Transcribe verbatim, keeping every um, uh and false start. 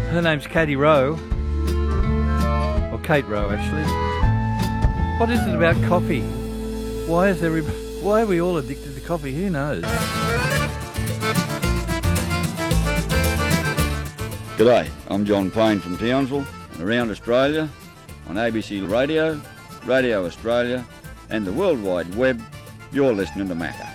Her name's Katie Rowe, or Kate Rowe actually. What is it about coffee? Why is every, why are we all addicted to coffee? Who knows? G'day, I'm John Payne from Townsville and around Australia on A B C Radio, Radio Australia and the World Wide Web. You're listening to Macca.